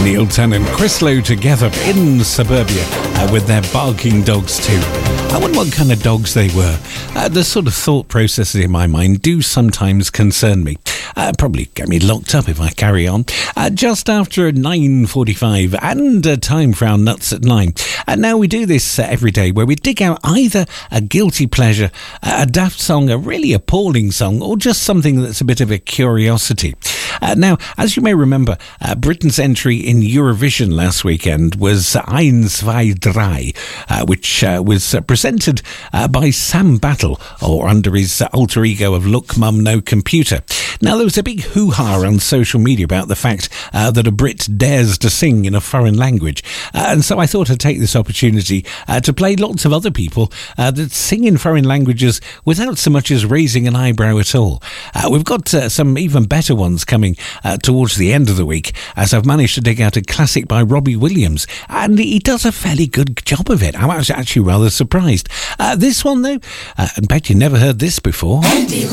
Neil Tennant, Chris Lowe together in Suburbia with their barking dogs too. I wonder what kind of dogs they were. The sort of thought processes in my mind do sometimes concern me. Probably get me locked up if I carry on. Just after 9:45 and time for our Nuts at 9. Now we do this every day where we dig out either a guilty pleasure, a daft song, a really appalling song, or just something that's a bit of a curiosity. Now, as you may remember, Britain's entry in Eurovision last weekend was Eins, zwei, drei, which was presented by Sam Battle, or under his alter ego of Look Mum No Computer. Now, there was a big hoo-ha on social media about the fact that a Brit dares to sing in a foreign language. And so I thought I'd take this opportunity to play lots of other people that sing in foreign languages without so much as raising an eyebrow at all. We've got some even better ones coming towards the end of the week, as I've managed to dig out a classic by Robbie Williams, and he does a fairly good job of it. I'm actually rather surprised. This one, though, I bet you never heard this before.